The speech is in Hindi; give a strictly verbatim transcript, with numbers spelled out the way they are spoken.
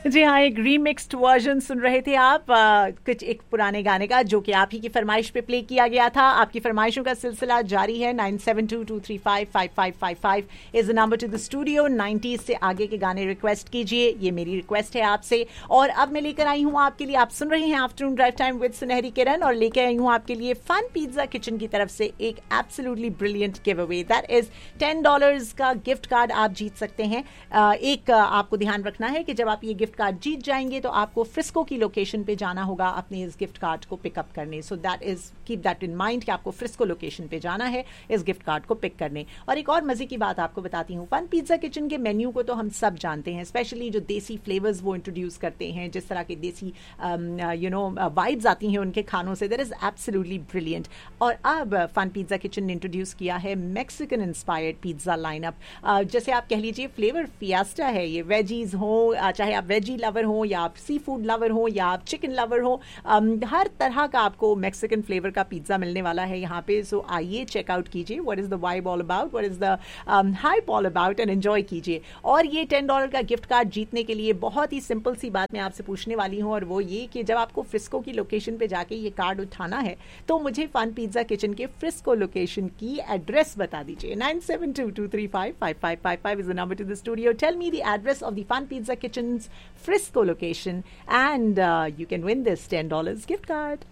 जी हाँ, एक रीमिक्स्ड वर्जन सुन रहे थे आप आ, कुछ एक पुराने गाने का, जो कि आप ही की फरमाइश पे प्ले किया गया था। आपकी फरमाइशों का सिलसिला जारी है। Nine seven to to three five five five five five is the number two the studio. Nineties से आगे के गाने रिक्वेस्ट कीजिए, ये मेरी रिक्वेस्ट है आपसे। और अब मैं लेकर आई हूँ आपके लिए, आप सुन रहे हैं आफ्टरनून ड्राइव टाइम विद सुनहरी किरण, और लेकर आई हूँ आपके लिए फन पिज्जा किचन की तरफ से एक absolutely brilliant give away. That is ten dollars का गिफ्ट कार्ड आप जीत सकते हैं। आ, एक आ, आपको ध्यान रखना है कि जब आप ये गिफ्ट कार्ड जीत जाएंगे तो आपको फ्रिस्को की लोकेशन पे जाना होगा अपने इस गिफ्ट कार्ड को पिकअप करने। So that is keep that in mind कि आपको फ्रिस्को लोकेशन पे जाना है इस गिफ्ट कार्ड को पिक करने। और एक और मजे की बात आपको बताती हूँ, फन पिज्जा किचन के मेन्यू को तो हम सब जानते हैं, स्पेशली जो देसी फ्लेवर्स वो इंट्रोड्यूस करते हैं, जिस तरह के देसी यू नो वाइब्स आती हैं उनके खानों से, दैट इज एब्सोल्युटली ब्रिलियंट। और अब फन पिज्जा किचन ने इंट्रोड्यूस किया है मैक्सिकन इंस्पायर्ड पिज्जा लाइनअप। जैसे आप कह लीजिए फ्लेवर फियास्टा है ये, वेजीज हो, चाहे आप वेजी लवर हो या आप सी फूड लवर हो या आप चिकन लवर हो, um, हर तरह का आपको मैक्सिकन फ्लेवर का पिज्जा मिलने वाला है यहाँ पे। सो आइए चेकआउट कीजिए, what is the vibe all about, what is the hype all about, and enjoy कीजिए। और ये टेन डॉलर का गिफ्ट कार्ड जीतने के लिए बहुत ही सिंपल सी बात मैं आपसे पूछने वाली हूँ, और वो ये कि जब आपको फ्रिस्को की लोकेशन पे जाके ये कार्ड उठाना है तो मुझे फन पिज्जा किचन के फ्रिस्को लोकेशन की एड्रेस बता दीजिए। Nine seven to to three five five five five five is the number two the studio. Tell me the address of the fun pizza kitchens Frisco location, and uh, you can win this ten dollars gift card.